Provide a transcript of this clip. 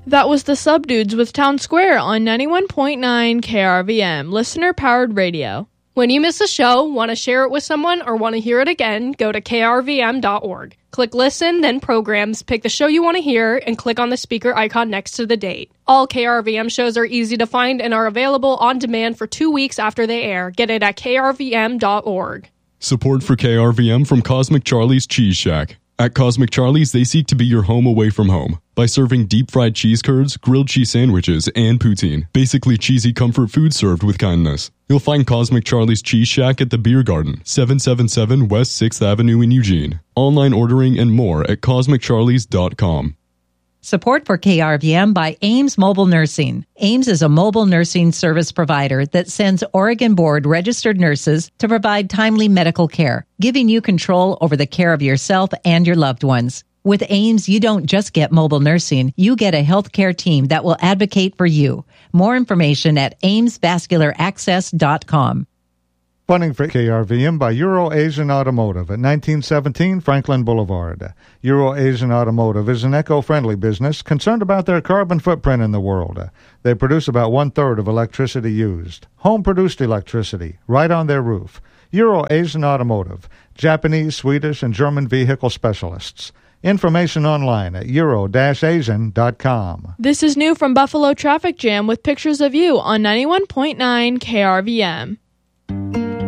That was the Subdudes with Town Square on 91.9 KRVM, listener-powered radio. When you miss a show, want to share it with someone, or want to hear it again, go to krvm.org. Click Listen, then Programs, pick the show you want to hear, and click on the speaker icon next to the date. All KRVM shows are easy to find and are available on demand for 2 weeks after they air. Get it at krvm.org. Support for KRVM from Cosmic Charlie's Cheese Shack. At Cosmic Charlie's, they seek to be your home away from home by serving deep-fried cheese curds, grilled cheese sandwiches, and poutine. Basically cheesy comfort food served with kindness. You'll find Cosmic Charlie's Cheese Shack at the Beer Garden, 777 West 6th Avenue in Eugene. Online ordering and more at CosmicCharlies.com. Support for KRVM by Ames Mobile Nursing. Ames is a mobile nursing service provider that sends Oregon Board registered nurses to provide timely medical care, giving you control over the care of yourself and your loved ones. With Ames, you don't just get mobile nursing, you get a healthcare team that will advocate for you. More information at amesvascularaccess.com. Funding for KRVM by Euro-Asian Automotive at 1917 Franklin Boulevard. Euro-Asian Automotive is an eco-friendly business concerned about their carbon footprint in the world. They produce about 1/3 of electricity used. Home-produced electricity, right on their roof. Euro-Asian Automotive, Japanese, Swedish, and German vehicle specialists. Information online at euro-asian.com. This is new from Buffalo Traffic Jam with pictures of you on 91.9 KRVM.